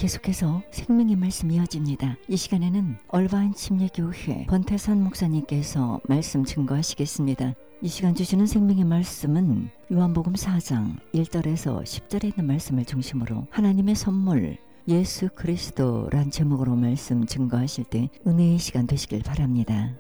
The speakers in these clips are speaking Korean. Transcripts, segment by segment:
계속해서 생명의 말씀이 이어집니다. 이 시간에는 얼바인 침례교회 권태선 목사님께서 말씀 증거하시겠습니다. 이 시간 주시는 생명의 말씀은 요한복음 4장 1절에서 10절에 있는 말씀을 중심으로 하나님의 선물 예수 그리스도란 제목으로 말씀 증거하실 때 은혜의 시간 되시길 바랍니다.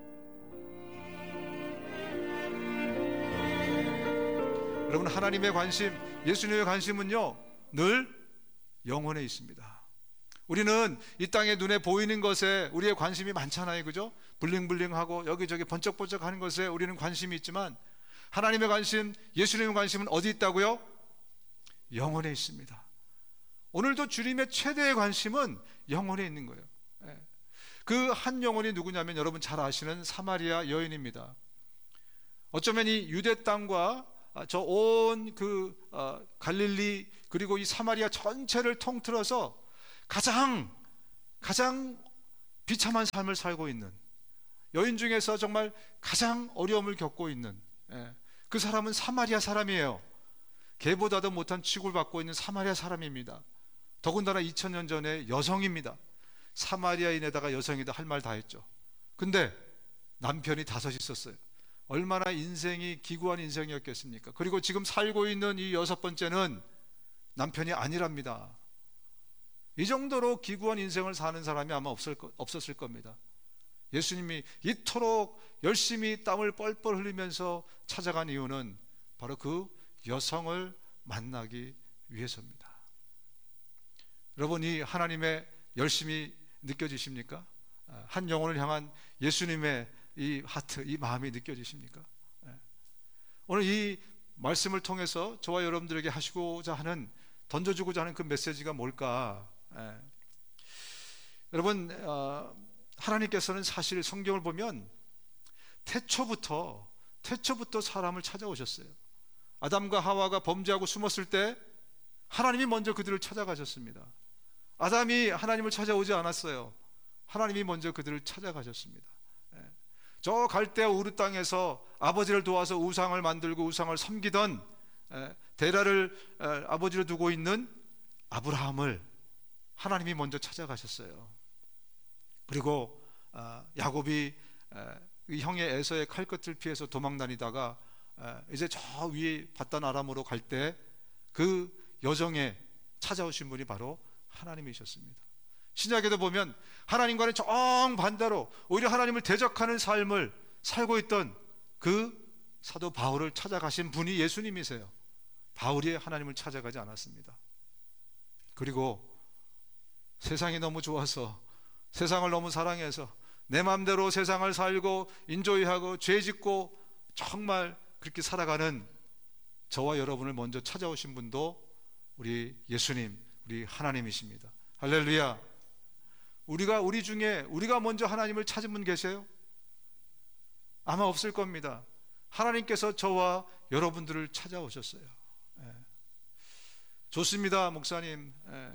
여러분, 하나님의 관심, 예수님의 관심은요 늘 영혼에 있습니다. 우리는 이 땅에 눈에 보이는 것에 우리의 관심이 많잖아요, 그죠? 블링블링하고 여기저기 번쩍번쩍 하는 것에 우리는 관심이 있지만 하나님의 관심, 예수님의 관심은 어디 있다고요? 영혼에 있습니다. 오늘도 주님의 최대의 관심은 영혼에 있는 거예요. 그 한 영혼이 누구냐면 여러분 잘 아시는 사마리아 여인입니다. 어쩌면 이 유대 땅과 저 온 갈릴리 그리고 이 사마리아 전체를 통틀어서 가장 비참한 삶을 살고 있는 여인 중에서 정말 가장 어려움을 겪고 있는 그 사람은 사마리아 사람이에요. 개보다도 못한 취급을 받고 있는 사마리아 사람입니다. 더군다나 2000년 전에 여성입니다. 사마리아인에다가 여성이다 할 말 다 했죠. 근데 남편이 5 있었어요. 얼마나 인생이 기구한 인생이었겠습니까? 그리고 지금 살고 있는 이 6번째는 남편이 아니랍니다. 이 정도로 기구한 인생을 사는 사람이 아마 없었을 겁니다. 예수님이 이토록 열심히 땀을 뻘뻘 흘리면서 찾아간 이유는 바로 그 여성을 만나기 위해서입니다. 여러분, 이 하나님의 열심이 느껴지십니까? 한 영혼을 향한 예수님의 이 하트, 이 마음이 느껴지십니까? 오늘 이 말씀을 통해서 저와 여러분들에게 하시고자 하는, 던져주고자 하는 그 메시지가 뭘까? 여러분, 하나님께서는 사실 성경을 보면 태초부터 사람을 찾아오셨어요. 아담과 하와가 범죄하고 숨었을 때 하나님이 먼저 그들을 찾아가셨습니다. 아담이 하나님을 찾아오지 않았어요. 하나님이 먼저 그들을 찾아가셨습니다. 저 갈대아 우르 땅에서 아버지를 도와서 우상을 만들고 우상을 섬기던 데라를 아버지로 두고 있는 아브라함을 하나님이 먼저 찾아가셨어요. 그리고 야곱이 형의 에서의 칼끝을 피해서 도망다니다가 이제 저 위에 바단 아람으로 갈 때 그 여정에 찾아오신 분이 바로 하나님이셨습니다. 신약에도 보면 하나님과는 정반대로 오히려 하나님을 대적하는 삶을 살고 있던 그 사도 바울을 찾아가신 분이 예수님이세요. 바울이 하나님을 찾아가지 않았습니다. 그리고 세상이 너무 좋아서, 세상을 너무 사랑해서 내 마음대로 세상을 살고 인조이하고 죄짓고 정말 그렇게 살아가는 저와 여러분을 먼저 찾아오신 분도 우리 예수님, 우리 하나님이십니다. 할렐루야. 우리 중에 우리가 먼저 하나님을 찾은 분 계세요? 아마 없을 겁니다. 하나님께서 저와 여러분들을 찾아오셨어요. 좋습니다, 목사님.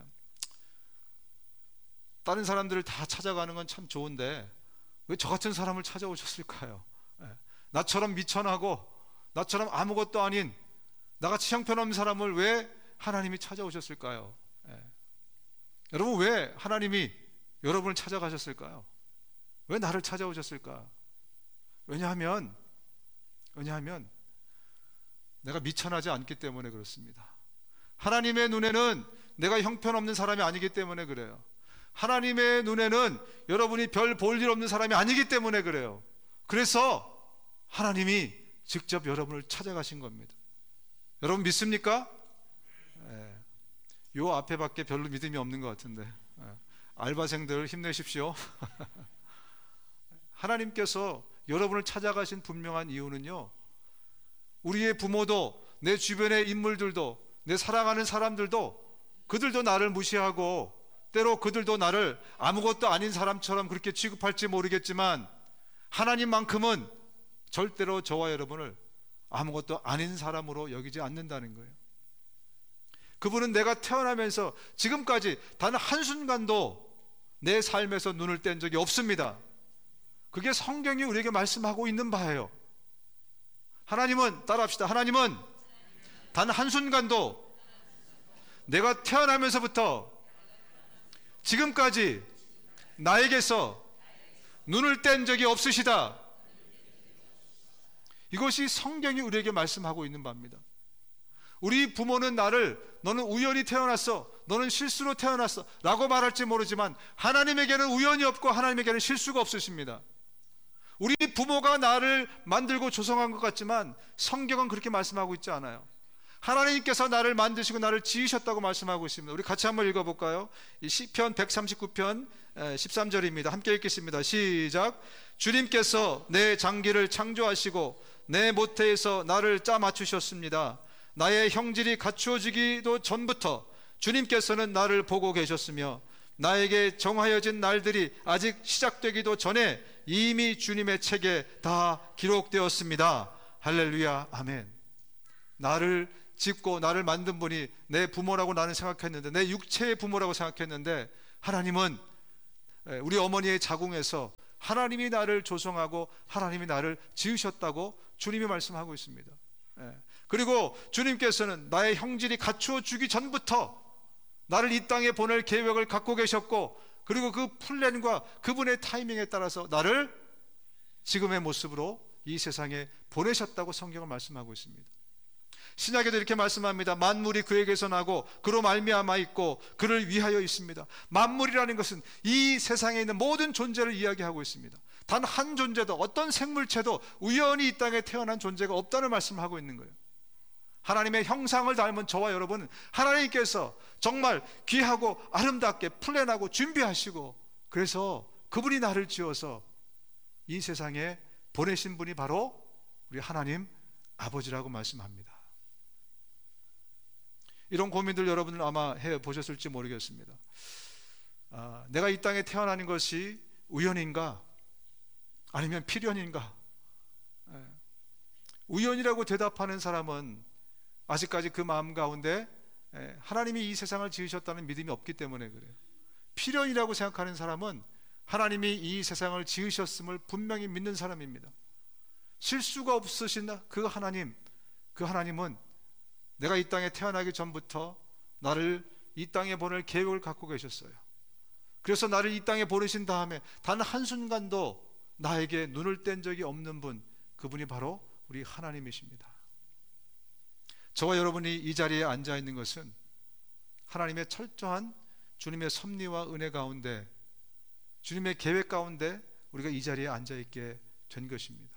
다른 사람들을 다 찾아가는 건 참 좋은데 왜 저 같은 사람을 찾아오셨을까요? 나처럼 미천하고 나처럼 아무것도 아닌 나같이 형편없는 사람을 왜 하나님이 찾아오셨을까요? 여러분, 왜 하나님이 여러분을 찾아가셨을까요? 왜 나를 찾아오셨을까? 왜냐하면 내가 미천하지 않기 때문에 그렇습니다. 하나님의 눈에는 내가 형편없는 사람이 아니기 때문에 그래요. 하나님의 눈에는 여러분이 별 볼 일 없는 사람이 아니기 때문에 그래요. 그래서 하나님이 직접 여러분을 찾아가신 겁니다. 여러분 믿습니까? 요 앞에밖에 별로 믿음이 없는 것 같은데 알바생들 힘내십시오. 하나님께서 여러분을 찾아가신 분명한 이유는요, 우리의 부모도, 내 주변의 인물들도, 내 사랑하는 사람들도 그들도 나를 무시하고 때로 그들도 나를 아무것도 아닌 사람처럼 그렇게 취급할지 모르겠지만 하나님만큼은 절대로 저와 여러분을 아무것도 아닌 사람으로 여기지 않는다는 거예요. 그분은 내가 태어나면서 지금까지 단 한순간도 내 삶에서 눈을 뗀 적이 없습니다. 그게 성경이 우리에게 말씀하고 있는 바예요. 하나님은, 따라합시다, 하나님은 단 한순간도 내가 태어나면서부터 지금까지 나에게서 눈을 뗀 적이 없으시다. 이것이 성경이 우리에게 말씀하고 있는 바입니다. 우리 부모는 나를 너는 우연히 태어났어, 너는 실수로 태어났어 라고 말할지 모르지만 하나님에게는 우연이 없고 하나님에게는 실수가 없으십니다. 우리 부모가 나를 만들고 조성한 것 같지만 성경은 그렇게 말씀하고 있지 않아요. 하나님께서 나를 만드시고 나를 지으셨다고 말씀하고 있습니다. 우리 같이 한번 읽어볼까요? 이 시편 139편 13절입니다. 함께 읽겠습니다. 시작. 주님께서 내 장기를 창조하시고 내 모태에서 나를 짜 맞추셨습니다. 나의 형질이 갖추어지기도 전부터 주님께서는 나를 보고 계셨으며 나에게 정하여진 날들이 아직 시작되기도 전에 이미 주님의 책에 다 기록되었습니다. 할렐루야, 아멘. 나를 짓고 나를 만든 분이 내 부모라고 나는 생각했는데, 내 육체의 부모라고 생각했는데, 하나님은 우리 어머니의 자궁에서 하나님이 나를 조성하고 하나님이 나를 지으셨다고 주님이 말씀하고 있습니다. 그리고 주님께서는 나의 형질이 갖추어 주기 전부터 나를 이 땅에 보낼 계획을 갖고 계셨고, 그리고 그 플랜과 그분의 타이밍에 따라서 나를 지금의 모습으로 이 세상에 보내셨다고 성경은 말씀하고 있습니다. 신약에도 이렇게 말씀합니다. 만물이 그에게서 나고 그로 말미암아 있고 그를 위하여 있습니다. 만물이라는 것은 이 세상에 있는 모든 존재를 이야기하고 있습니다. 단 한 존재도, 어떤 생물체도 우연히 이 땅에 태어난 존재가 없다는 말씀을 하고 있는 거예요. 하나님의 형상을 닮은 저와 여러분은 하나님께서 정말 귀하고 아름답게 플랜하고 준비하시고, 그래서 그분이 나를 지어서 이 세상에 보내신 분이 바로 우리 하나님 아버지라고 말씀합니다. 이런 고민들 여러분들 아마 해보셨을지 모르겠습니다. 내가 이 땅에 태어나는 것이 우연인가 아니면 필연인가? 우연이라고 대답하는 사람은 아직까지 그 마음 가운데 하나님이 이 세상을 지으셨다는 믿음이 없기 때문에 그래요. 필연이라고 생각하는 사람은 하나님이 이 세상을 지으셨음을 분명히 믿는 사람입니다. 실수가 없으신 그 하나님은 내가 이 땅에 태어나기 전부터 나를 이 땅에 보낼 계획을 갖고 계셨어요. 그래서 나를 이 땅에 보내신 다음에 단 한순간도 나에게 눈을 뗀 적이 없는 분, 그분이 바로 우리 하나님이십니다. 저와 여러분이 이 자리에 앉아 있는 것은 하나님의 철저한 주님의 섭리와 은혜 가운데, 주님의 계획 가운데 우리가 이 자리에 앉아 있게 된 것입니다.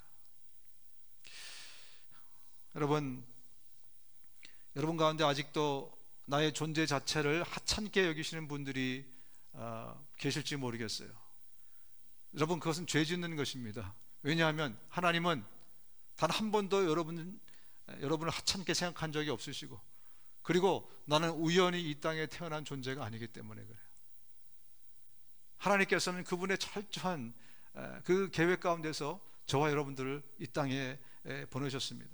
여러분 가운데 아직도 나의 존재 자체를 하찮게 여기시는 분들이 계실지 모르겠어요. 여러분, 그것은 죄 짓는 것입니다. 왜냐하면 하나님은 단 한 번도 여러분을 하찮게 생각한 적이 없으시고, 그리고 나는 우연히 이 땅에 태어난 존재가 아니기 때문에 그래요. 하나님께서는 그분의 철저한 그 계획 가운데서 저와 여러분들을 이 땅에 보내셨습니다.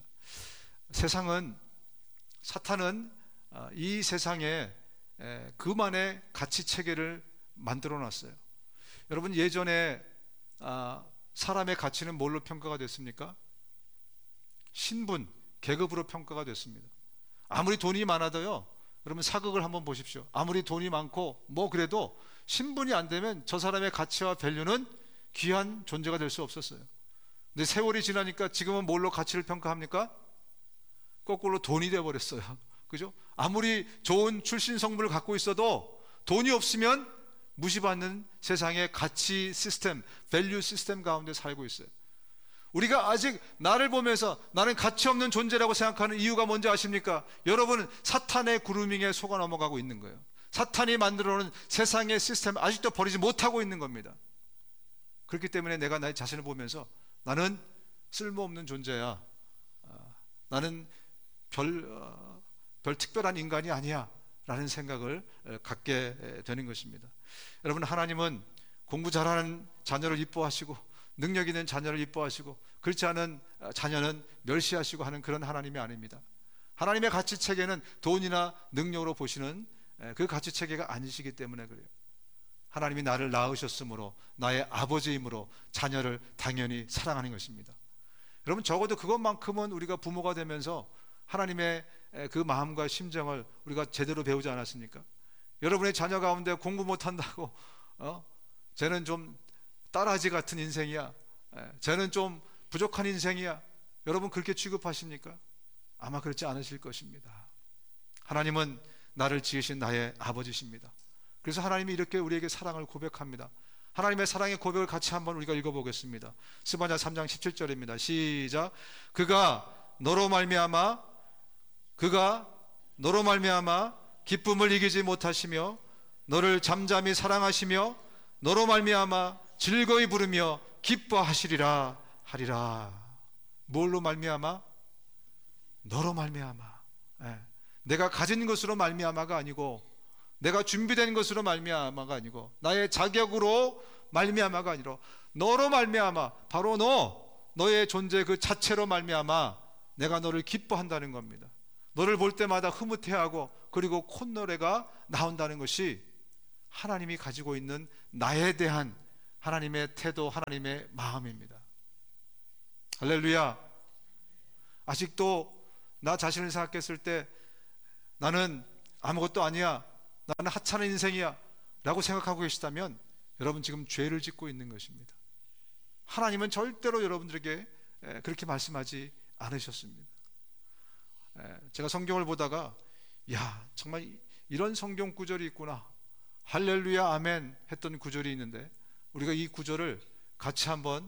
사탄은 이 세상에 그만의 가치 체계를 만들어 놨어요. 여러분, 예전에 사람의 가치는 뭘로 평가가 됐습니까? 신분, 계급으로 평가가 됐습니다. 아무리 돈이 많아도요, 여러분 사극을 한번 보십시오. 아무리 돈이 많고 그래도 신분이 안 되면 저 사람의 가치와 밸류는 귀한 존재가 될 수 없었어요. 근데 세월이 지나니까 지금은 뭘로 가치를 평가합니까? 거꾸로 돈이 되어버렸어요. 그죠? 아무리 좋은 출신 성분을 갖고 있어도 돈이 없으면 무시받는 세상의 가치 시스템, 밸류 시스템 가운데 살고 있어요. 우리가 아직 나를 보면서 나는 가치 없는 존재라고 생각하는 이유가 뭔지 아십니까? 여러분은 사탄의 그루밍에 속아 넘어가고 있는 거예요. 사탄이 만들어 놓은 세상의 시스템 아직도 버리지 못하고 있는 겁니다. 그렇기 때문에 내가 나의 자신을 보면서 나는 쓸모없는 존재야, 나는 별 특별한 인간이 아니야 라는 생각을 갖게 되는 것입니다. 여러분, 하나님은 공부 잘하는 자녀를 이뻐하시고 능력 있는 자녀를 이뻐하시고 그렇지 않은 자녀는 멸시하시고 하는 그런 하나님이 아닙니다. 하나님의 가치 체계는 돈이나 능력으로 보시는 그 가치 체계가 아니시기 때문에 그래요. 하나님이 나를 낳으셨으므로 나의 아버지이므로 자녀를 당연히 사랑하는 것입니다. 여러분, 적어도 그것만큼은 우리가 부모가 되면서 하나님의 그 마음과 심정을 우리가 제대로 배우지 않았습니까? 여러분의 자녀 가운데 공부 못한다고 쟤는 좀 따라지 같은 인생이야, 쟤는 좀 부족한 인생이야, 여러분 그렇게 취급하십니까? 아마 그렇지 않으실 것입니다. 하나님은 나를 지으신 나의 아버지십니다. 그래서 하나님이 이렇게 우리에게 사랑을 고백합니다. 하나님의 사랑의 고백을 같이 한번 우리가 읽어보겠습니다. 스바냐 3장 17절입니다. 시작. 그가 너로 말미암아 기쁨을 이기지 못하시며 너를 잠잠히 사랑하시며 너로 말미암아 즐거이 부르며 기뻐하시리라 하리라. 뭘로 말미암아? 너로 말미암아. 내가 가진 것으로 말미암아가 아니고, 내가 준비된 것으로 말미암아가 아니고, 나의 자격으로 말미암아가 아니라 너로 말미암아, 바로 너의 존재 그 자체로 말미암아 내가 너를 기뻐한다는 겁니다. 너를 볼 때마다 흐뭇해하고 그리고 콧노래가 나온다는 것이 하나님이 가지고 있는 나에 대한 하나님의 태도, 하나님의 마음입니다. 할렐루야. 아직도 나 자신을 생각했을 때 나는 아무것도 아니야, 나는 하찮은 인생이야 라고 생각하고 계시다면 여러분 지금 죄를 짓고 있는 것입니다. 하나님은 절대로 여러분들에게 그렇게 말씀하지 않으셨습니다. 제가 성경을 보다가 정말 이런 성경 구절이 있구나, 할렐루야 아멘 했던 구절이 있는데, 우리가 이 구절을 같이 한번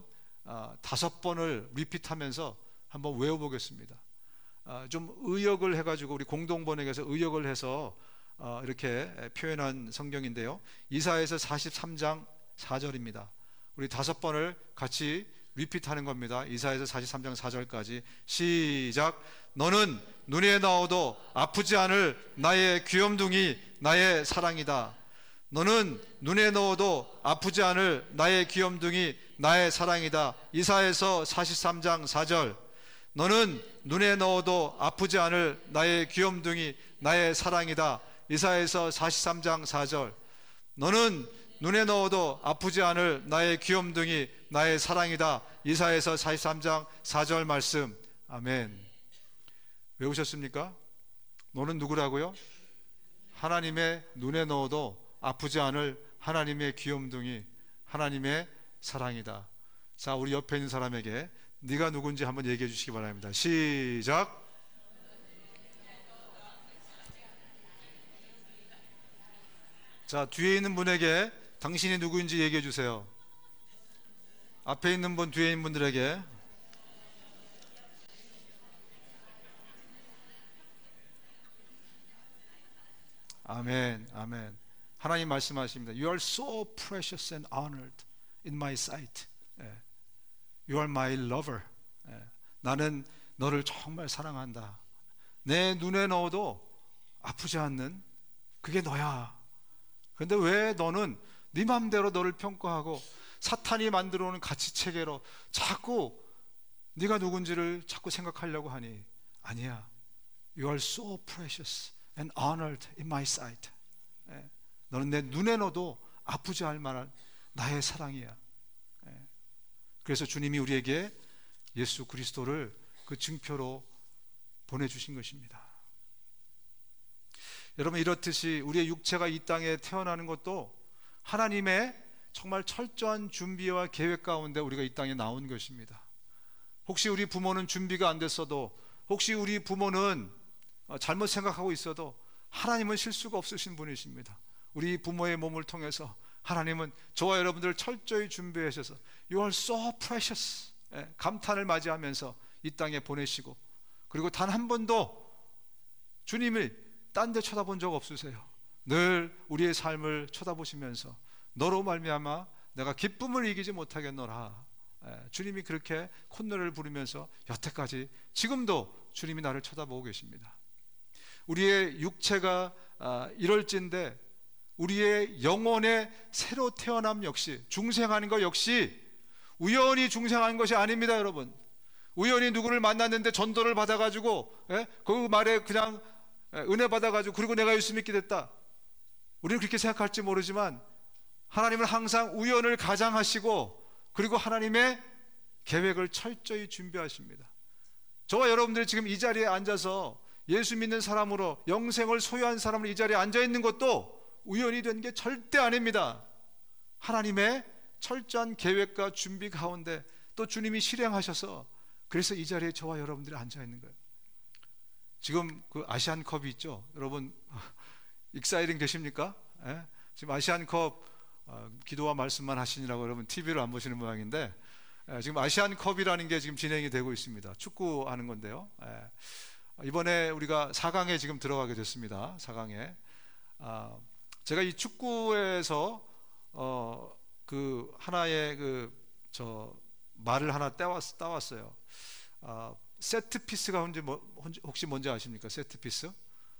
5번을 리핏하면서 한번 외워보겠습니다. 좀 의역을 해가지고 우리 공동번역에서 의역을 해서 이렇게 표현한 성경인데요, 이사야서 43장 4절입니다. 우리 5번을 같이 리핏하는 겁니다. 이사야서 43장 4절까지 시작. 너는 눈에 넣어도 아프지 않을 나의 귀염둥이 나의 사랑이다. 너는 눈에 넣어도 아프지 않을 나의 귀염둥이 나의 사랑이다. 이사야서 43장 4절. 너는 눈에 넣어도 아프지 않을 나의 귀염둥이 나의 사랑이다. 이사야서 43장 4절. 너는 눈에 넣어도 아프지 않을 나의 귀염둥이 나의 사랑이다. 이사야서 43장 4절 말씀. 아멘. 외우셨습니까? 너는 누구라고요? 하나님의 눈에 넣어도 아프지 않을 하나님의 귀염둥이 하나님의 사랑이다. 자, 우리 옆에 있는 사람에게 네가 누군지 한번 얘기해 주시기 바랍니다. 시작. 자, 뒤에 있는 분에게 당신이 누구인지 얘기해 주세요. 앞에 있는 분, 뒤에 있는 분들에게. 아멘, 아멘. 하나님 말씀하십니다. You are so precious and honored in my sight. You are my lover. 나는 너를 정말 사랑한다. 내 눈에 넣어도 아프지 않는 그게 너야. 그런데 왜 너는 네 맘대로 너를 평가하고 사탄이 만들어 오는 가치체계로 자꾸 네가 누군지를 자꾸 생각하려고 하니? 아니야. You are so precious and honored in my sight. 너는 내 눈에 넣어도 아프지 않을 만한 나의 사랑이야. 그래서 주님이 우리에게 예수 그리스도를 그 증표로 보내주신 것입니다. 여러분, 이렇듯이 우리의 육체가 이 땅에 태어나는 것도 하나님의 정말 철저한 준비와 계획 가운데 우리가 이 땅에 나온 것입니다. 혹시 우리 부모는 준비가 안 됐어도, 혹시 우리 부모는 잘못 생각하고 있어도 하나님은 실수가 없으신 분이십니다. 우리 부모의 몸을 통해서 하나님은 저와 여러분들을 철저히 준비하셔서 You are so precious, 감탄을 맞이하면서 이 땅에 보내시고, 그리고 단 한 번도 주님을 딴 데 쳐다본 적 없으세요. 늘 우리의 삶을 쳐다보시면서 너로 말미암아 내가 기쁨을 이기지 못하겠노라. 주님이 그렇게 콧노래를 부르면서 여태까지 지금도 주님이 나를 쳐다보고 계십니다. 우리의 육체가 이럴진데 우리의 영혼의 새로 태어남 역시, 중생하는 것 역시 우연히 중생하는 것이 아닙니다. 여러분, 우연히 누구를 만났는데 전도를 받아가지고 그 말에 그냥 은혜 받아가지고 그리고 내가 예수 믿게 됐다, 우리는 그렇게 생각할지 모르지만 하나님은 항상 우연을 가장하시고 그리고 하나님의 계획을 철저히 준비하십니다. 저와 여러분들이 지금 이 자리에 앉아서 예수 믿는 사람으로 영생을 소유한 사람으로 이 자리에 앉아 있는 것도 우연이 된 게 절대 아닙니다. 하나님의 철저한 계획과 준비 가운데 또 주님이 실행하셔서 그래서 이 자리에 저와 여러분들이 앉아 있는 거예요. 지금 그 아시안컵이 있죠. 여러분 익사이딩 되십니까? 예? 지금 아시안컵 기도와 말씀만 하시느라고 여러분 TV를 안 보시는 모양인데, 지금 아시안컵이라는 게 지금 진행이 되고 있습니다. 축구하는 건데요. 이번에 우리가 4강에 지금 들어가게 됐습니다. 4강에 제가 이 축구에서 그 하나의 말을 하나 따왔어요. 세트 피스가 혹시 뭔지 아십니까? 세트 피스?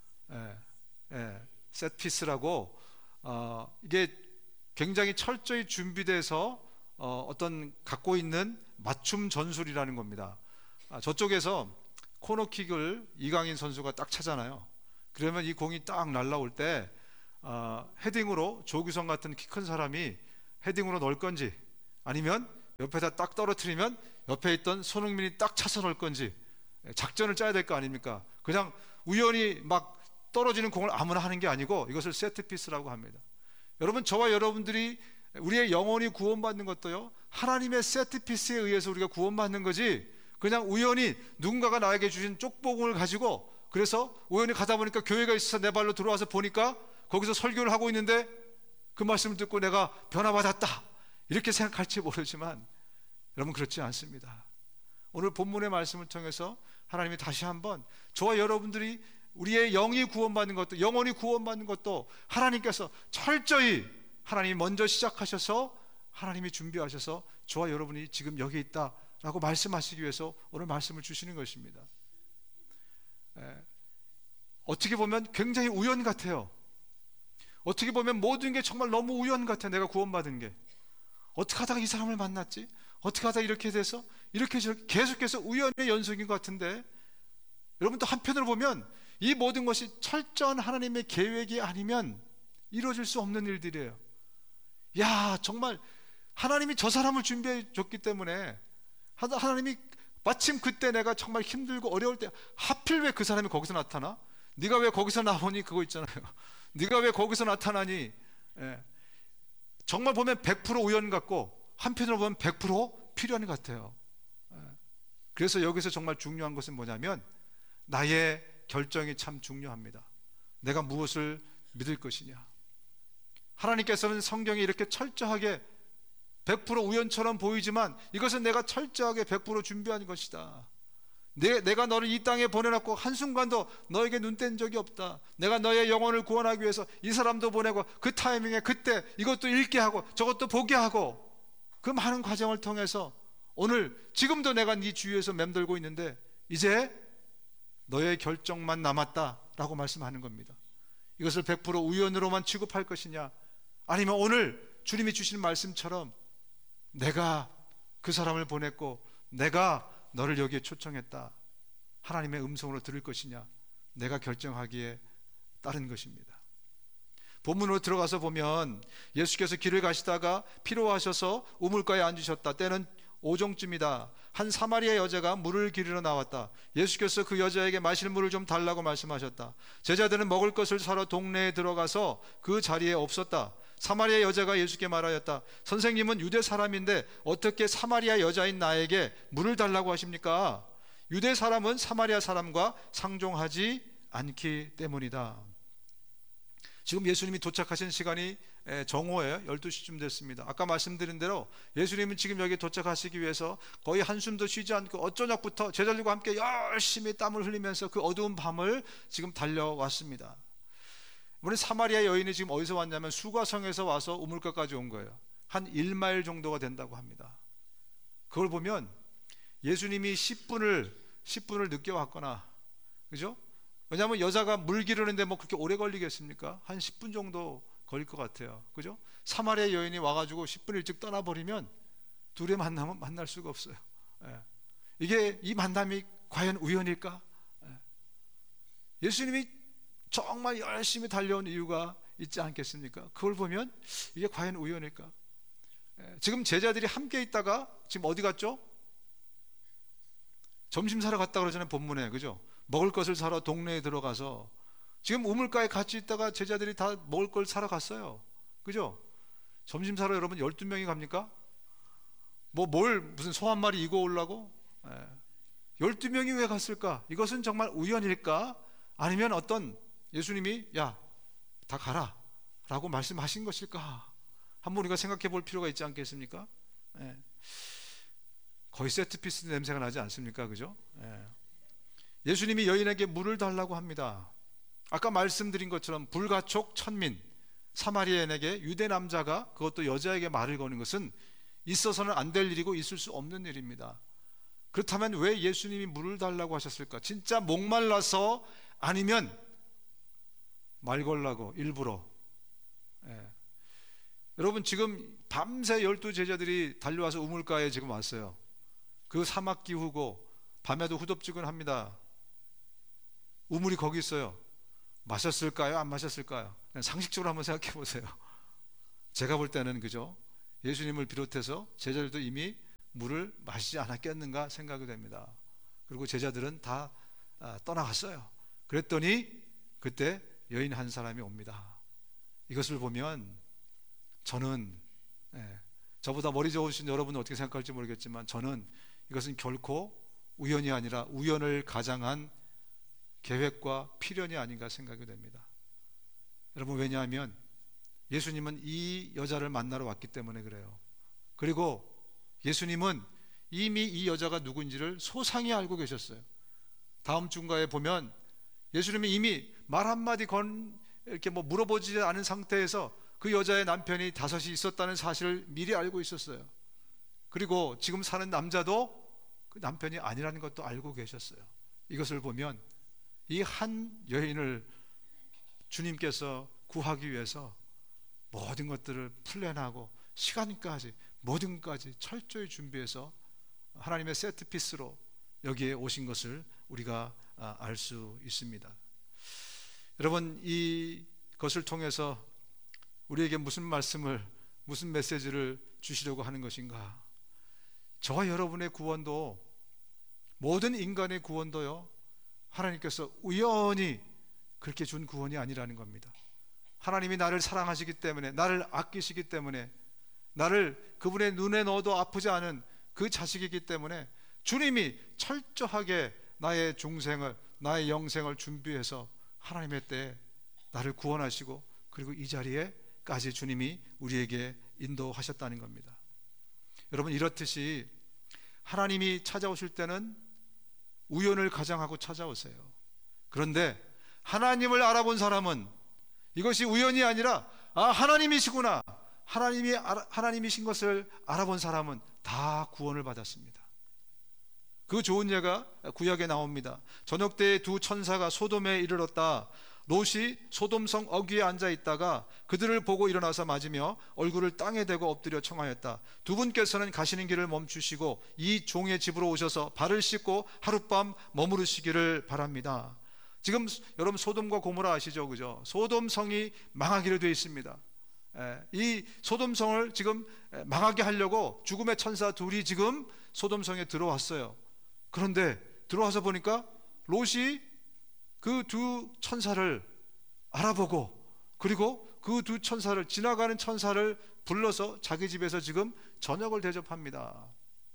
세트 피스라고 이게 굉장히 철저히 준비돼서 어떤 갖고 있는 맞춤 전술이라는 겁니다. 저쪽에서 코너킥을 이강인 선수가 딱 차잖아요. 그러면 이 공이 딱 날라올 때 헤딩으로 조규성 같은 키 큰 사람이 헤딩으로 넣을 건지, 아니면 옆에다 딱 떨어뜨리면 옆에 있던 손흥민이 딱 차서 넣을 건지 작전을 짜야 될 거 아닙니까? 그냥 우연히 막 떨어지는 공을 아무나 하는 게 아니고 이것을 세트피스라고 합니다. 여러분, 저와 여러분들이 우리의 영혼이 구원받는 것도요, 하나님의 세트피스에 의해서 우리가 구원받는 거지, 그냥 우연히 누군가가 나에게 주신 쪽복을 가지고 그래서 우연히 가다 보니까 교회가 있어서 내 발로 들어와서 보니까 거기서 설교를 하고 있는데 그 말씀을 듣고 내가 변화받았다 이렇게 생각할지 모르지만 여러분, 그렇지 않습니다. 오늘 본문의 말씀을 통해서 하나님이 다시 한번 저와 여러분들이 우리의 영이 구원받는 것도, 영혼이 구원받는 것도 하나님께서 철저히 하나님이 먼저 시작하셔서 하나님이 준비하셔서 저와 여러분이 지금 여기 있다라고 말씀하시기 위해서 오늘 말씀을 주시는 것입니다. 어떻게 보면 굉장히 우연 같아요. 어떻게 보면 모든 게 정말 너무 우연 같아요. 내가 구원받은 게 어떻게 하다가 이 사람을 만났지? 어떻게 하다가 이렇게 돼서 이렇게 계속해서 우연의 연속인 것 같은데, 여러분 또 한편으로 보면 이 모든 것이 철저한 하나님의 계획이 아니면 이루어질 수 없는 일들이에요. 야, 정말 하나님이 저 사람을 준비해 줬기 때문에, 하나님이 마침 그때 내가 정말 힘들고 어려울 때 하필 왜 그 사람이 거기서 나타나? 네가 왜 거기서 나오니? 그거 있잖아요. 네가 왜 거기서 나타나니? 정말 보면 100% 우연 같고 한편으로 보면 100% 필연 같아요. 그래서 여기서 정말 중요한 것은 뭐냐면 나의 결정이 참 중요합니다. 내가 무엇을 믿을 것이냐. 하나님께서는 성경에 이렇게 철저하게 100% 우연처럼 보이지만 이것은 내가 철저하게 100% 준비한 것이다. 내가 너를 이 땅에 보내놨고 한순간도 너에게 눈 뗀 적이 없다. 내가 너의 영혼을 구원하기 위해서 이 사람도 보내고 그 타이밍에 그때 이것도 읽게 하고 저것도 보게 하고 그 많은 과정을 통해서 오늘 지금도 내가 네 주위에서 맴돌고 있는데 이제 너의 결정만 남았다라고 말씀하는 겁니다. 이것을 100% 우연으로만 취급할 것이냐, 아니면 오늘 주님이 주시는 말씀처럼 내가 그 사람을 보냈고 내가 너를 여기에 초청했다, 하나님의 음성으로 들을 것이냐, 내가 결정하기에 따른 것입니다. 본문으로 들어가서 보면 예수께서 길을 가시다가 피로하셔서 우물가에 앉으셨다. 때는 오종쯤이다. 한 사마리아 여자가 물을 기르러 나왔다. 예수께서 그 여자에게 마실 물을 좀 달라고 말씀하셨다. 제자들은 먹을 것을 사러 동네에 들어가서 그 자리에 없었다. 사마리아 여자가 예수께 말하였다. 선생님은 유대 사람인데 어떻게 사마리아 여자인 나에게 물을 달라고 하십니까? 유대 사람은 사마리아 사람과 상종하지 않기 때문이다. 지금 예수님이 도착하신 시간이 정오에 12시쯤 됐습니다. 아까 말씀드린 대로 예수님은 지금 여기 도착하시기 위해서 거의 한숨도 쉬지 않고 어쩌냐부터 제자들과 함께 열심히 땀을 흘리면서 그 어두운 밤을 지금 달려왔습니다. 우리 사마리아 여인이 지금 어디서 왔냐면 수가성에서 와서 우물가까지 온 거예요. 한 1마일 정도가 된다고 합니다. 그걸 보면 예수님이 10분을 늦게 왔거나, 그죠? 왜냐하면 여자가 물 기르는데 뭐 그렇게 오래 걸리겠습니까? 한 10분 정도 걸릴 것 같아요. 그죠? 사마리아 여인이 와가지고 10분 일찍 떠나버리면 둘의 만남은 만날 수가 없어요. 이게 이 만남이 과연 우연일까? 예수님이 정말 열심히 달려온 이유가 있지 않겠습니까? 그걸 보면 이게 과연 우연일까? 지금 제자들이 함께 있다가 지금 어디 갔죠? 점심 사러 갔다 그러잖아요, 본문에. 그죠? 먹을 것을 사러 동네에 들어가서 지금 우물가에 같이 있다가 제자들이 다 먹을 걸 사러 갔어요. 그죠? 점심 사러 여러분 12명이 갑니까? 무슨 소 한 마리 이고 오려고? 12명이 왜 갔을까? 이것은 정말 우연일까? 아니면 어떤 예수님이 야, 다 가라 라고 말씀하신 것일까? 한번 우리가 생각해 볼 필요가 있지 않겠습니까? 거의 세트피스 냄새가 나지 않습니까? 그죠? 예수님이 여인에게 물을 달라고 합니다. 아까 말씀드린 것처럼 불가촉 천민 사마리아인에게 유대 남자가, 그것도 여자에게 말을 거는 것은 있어서는 안 될 일이고 있을 수 없는 일입니다. 그렇다면 왜 예수님이 물을 달라고 하셨을까? 진짜 목말라서, 아니면 말 걸라고 일부러? 여러분, 지금 밤새 12제자들이 달려와서 우물가에 지금 왔어요. 그 사막 기후고 밤에도 후덥지근합니다. 우물이 거기 있어요. 마셨을까요? 안 마셨을까요? 그냥 상식적으로 한번 생각해 보세요. 제가 볼 때는, 그죠? 예수님을 비롯해서 제자들도 이미 물을 마시지 않았겠는가 생각이 됩니다. 그리고 제자들은 다 떠나갔어요. 그랬더니 그때 여인 한 사람이 옵니다. 이것을 보면 저는, 저보다 머리 좋으신 여러분은 어떻게 생각할지 모르겠지만, 저는 이것은 결코 우연이 아니라 우연을 가장한 계획과 필연이 아닌가 생각이 됩니다. 여러분, 왜냐하면 예수님은 이 여자를 만나러 왔기 때문에 그래요. 그리고 예수님은 이미 이 여자가 누군지를 소상히 알고 계셨어요. 다음 중가에 보면 예수님이 이미 말 한마디 이렇게 물어보지 않은 상태에서 그 여자의 남편이 5이 있었다는 사실을 미리 알고 있었어요. 그리고 지금 사는 남자도 그 남편이 아니라는 것도 알고 계셨어요. 이것을 보면 이 한 여인을 주님께서 구하기 위해서 모든 것들을 플랜하고 시간까지 모든 것까지 철저히 준비해서 하나님의 세트피스로 여기에 오신 것을 우리가 알 수 있습니다. 여러분, 이것을 통해서 우리에게 무슨 말씀을, 무슨 메시지를 주시려고 하는 것인가? 저와 여러분의 구원도, 모든 인간의 구원도요, 하나님께서 우연히 그렇게 준 구원이 아니라는 겁니다. 하나님이 나를 사랑하시기 때문에, 나를 아끼시기 때문에, 나를 그분의 눈에 넣어도 아프지 않은 그 자식이기 때문에 주님이 철저하게 나의 중생을, 나의 영생을 준비해서 하나님의 때에 나를 구원하시고, 그리고 이 자리에까지 주님이 우리에게 인도하셨다는 겁니다. 여러분, 이렇듯이 하나님이 찾아오실 때는 우연을 가장하고 찾아오세요. 그런데 하나님을 알아본 사람은 이것이 우연이 아니라 하나님이시구나, 하나님이신 것을 알아본 사람은 다 구원을 받았습니다. 그 좋은 예가 구약에 나옵니다. 저녁 때에 두 천사가 소돔에 이르렀다. 롯이 소돔성 어귀에 앉아 있다가 그들을 보고 일어나서 맞으며 얼굴을 땅에 대고 엎드려 청하였다. 두 분께서는 가시는 길을 멈추시고 이 종의 집으로 오셔서 발을 씻고 하룻밤 머무르시기를 바랍니다. 지금 여러분, 소돔과 고모라 아시죠? 그죠? 소돔성이 망하기로 되어 있습니다. 이 소돔성을 지금 망하게 하려고 죽음의 천사 둘이 지금 소돔성에 들어왔어요. 그런데 들어와서 보니까 롯이 그 두 천사를 알아보고, 그리고 그 두 천사를, 지나가는 천사를 불러서 자기 집에서 지금 저녁을 대접합니다.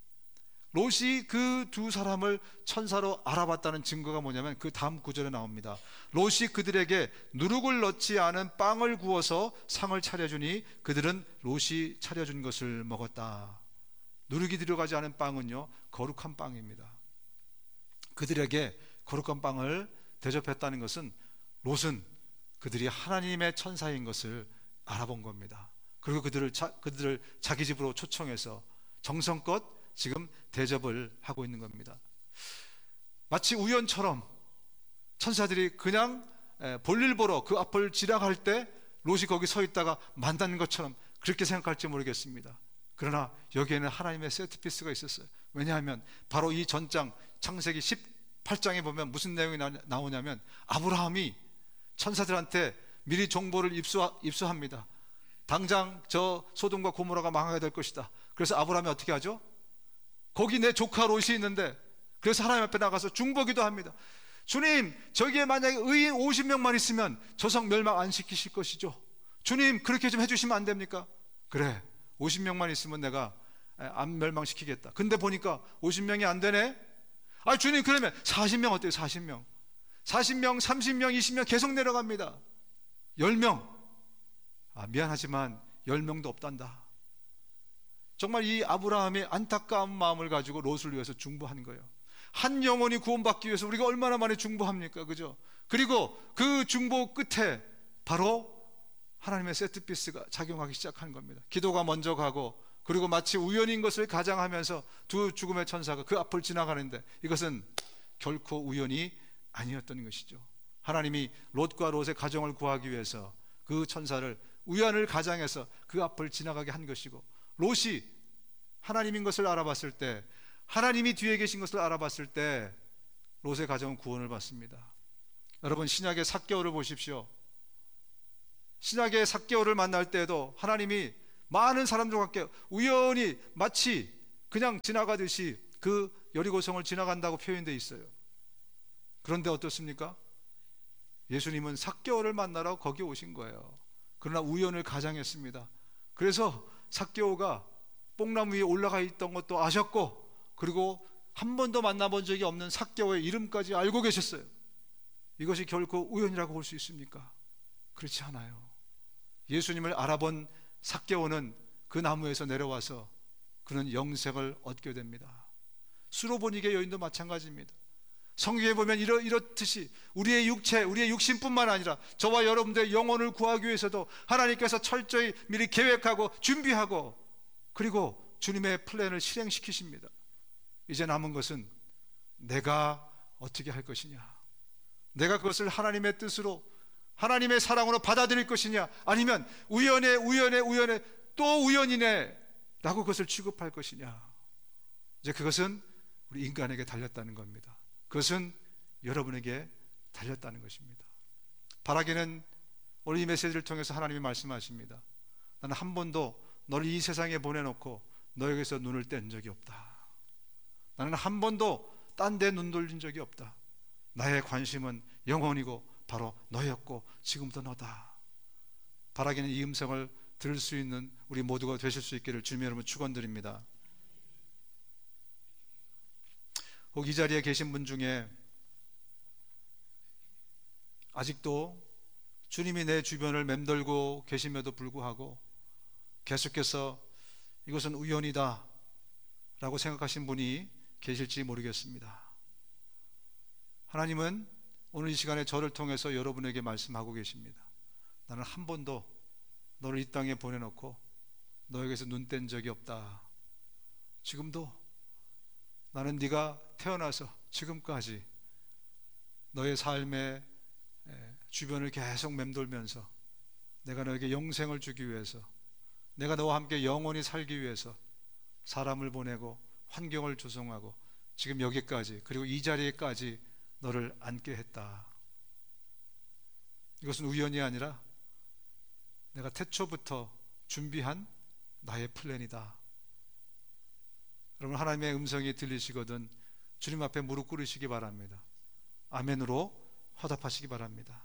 롯이 그 두 사람을 천사로 알아봤다는 증거가 뭐냐면 그 다음 구절에 나옵니다. 롯이 그들에게 누룩을 넣지 않은 빵을 구워서 상을 차려주니 그들은 롯이 차려준 것을 먹었다. 누룩이 들어가지 않은 빵은요, 거룩한 빵입니다. 그들에게 거룩한 빵을 대접했다는 것은 롯은 그들이 하나님의 천사인 것을 알아본 겁니다. 그리고 그들을 자기 집으로 초청해서 정성껏 지금 대접을 하고 있는 겁니다. 마치 우연처럼 천사들이 그냥 볼일 보러 그 앞을 지나갈 때 롯이 거기 서 있다가 만나는 것처럼 그렇게 생각할지 모르겠습니다. 그러나 여기에는 하나님의 세트피스가 있었어요. 왜냐하면 바로 이 전장 창세기 18장에 보면 무슨 내용이 나오냐면 아브라함이 천사들한테 미리 정보를 입수합니다. 당장 저 소돔과 고모라가 망하게 될 것이다. 그래서 아브라함이 어떻게 하죠? 거기 내 조카 롯이 있는데, 그래서 하나님 앞에 나가서 중보기도 합니다. 주님, 저기에 만약에 의인 50명만 있으면 저 성 멸망 안 시키실 것이죠. 주님, 그렇게 좀 해주시면 안 됩니까? 그래, 50명만 있으면 내가 안 멸망시키겠다. 근데 보니까 50명이 안 되네. 아, 주님, 그러면 40명 어때요? 40명, 30명, 20명 계속 내려갑니다. 10명. 아, 미안하지만 10명도 없단다. 정말 이 아브라함이 안타까운 마음을 가지고 롯을 위해서 중보한 거예요. 한 영혼이 구원받기 위해서 우리가 얼마나 많이 중보합니까? 그죠? 그리고 그 중보 끝에 바로 하나님의 세트피스가 작용하기 시작하는 겁니다. 기도가 먼저 가고, 그리고 마치 우연인 것을 가장하면서 두 죽음의 천사가 그 앞을 지나가는데 이것은 결코 우연이 아니었던 것이죠. 하나님이 롯과 롯의 가정을 구하기 위해서 그 천사를 우연을 가장해서 그 앞을 지나가게 한 것이고, 롯이 하나님인 것을 알아봤을 때, 하나님이 뒤에 계신 것을 알아봤을 때 롯의 가정은 구원을 받습니다. 여러분, 신약의 삭개오를 보십시오. 신약의 삭개오를 만날 때에도 하나님이 많은 사람들과 함께 우연히 마치 그냥 지나가듯이 그 여리고성을 지나간다고 표현되어 있어요. 그런데 어떻습니까? 예수님은 삭개오를 만나러 거기 오신 거예요. 그러나 우연을 가장했습니다. 그래서 삭개오가 뽕나무 위에 올라가 있던 것도 아셨고, 그리고 한 번도 만나본 적이 없는 삭개오의 이름까지 알고 계셨어요. 이것이 결코 우연이라고 볼 수 있습니까? 그렇지 않아요. 예수님을 알아본 삭개오는 그 나무에서 내려와서 그는 영생을 얻게 됩니다. 수로보니게 여인도 마찬가지입니다. 성경에 보면 이렇듯이 우리의 육체, 우리의 육신뿐만 아니라 저와 여러분들의 영혼을 구하기 위해서도 하나님께서 철저히 미리 계획하고 준비하고, 그리고 주님의 플랜을 실행시키십니다. 이제 남은 것은 내가 어떻게 할 것이냐, 내가 그것을 하나님의 뜻으로, 하나님의 사랑으로 받아들일 것이냐, 아니면 우연해 또 우연이네 라고 그것을 취급할 것이냐. 이제 그것은 우리 인간에게 달렸다는 겁니다. 그것은 여러분에게 달렸다는 것입니다. 바라기는 오늘 이 메시지를 통해서 하나님이 말씀하십니다. 나는 한 번도 너를 이 세상에 보내놓고 너에게서 눈을 뗀 적이 없다. 나는 한 번도 딴 데 눈 돌린 적이 없다. 나의 관심은 영원이고 바로 너였고 지금도 너다. 바라기는 이 음성을 들을 수 있는 우리 모두가 되실 수 있기를 주님 여러분 축원드립니다. 혹 이 자리에 계신 분 중에 아직도 주님이 내 주변을 맴돌고 계심에도 불구하고 계속해서 이것은 우연이다 라고 생각하신 분이 계실지 모르겠습니다. 하나님은 오늘 이 시간에 저를 통해서 여러분에게 말씀하고 계십니다. 나는 한 번도 너를 이 땅에 보내놓고 너에게서 눈 뗀 적이 없다. 지금도 나는 네가 태어나서 지금까지 너의 삶의 주변을 계속 맴돌면서 내가 너에게 영생을 주기 위해서, 내가 너와 함께 영원히 살기 위해서 사람을 보내고 환경을 조성하고 지금 여기까지, 그리고 이 자리에까지 너를 앉게 했다. 이것은 우연이 아니라 내가 태초부터 준비한 나의 플랜이다. 여러분, 하나님의 음성이 들리시거든 주님 앞에 무릎 꿇으시기 바랍니다. 아멘으로 화답하시기 바랍니다.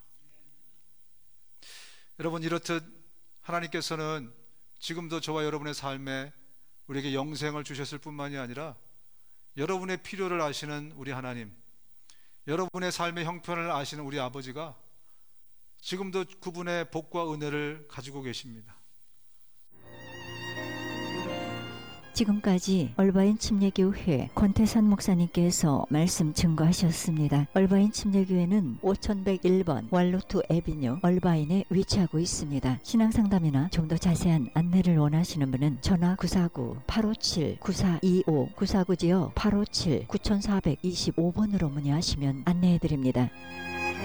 여러분, 이렇듯 하나님께서는 지금도 저와 여러분의 삶에 우리에게 영생을 주셨을 뿐만이 아니라 여러분의 필요를 아시는 우리 하나님, 여러분의 삶의 형편을 아시는 우리 아버지가 지금도 그분의 복과 은혜를 가지고 계십니다. 지금까지 얼바인 침례교회 권태선 목사님께서 말씀 증거하셨습니다. 얼바인 침례교회는 5101번 walnut avenue 얼바인에 위치하고 있습니다. 신앙상담이나 좀 더 자세한 안내를 원하시는 분은 전화 949-857-9425 949지역 857-9425번으로 문의하시면 안내해드립니다.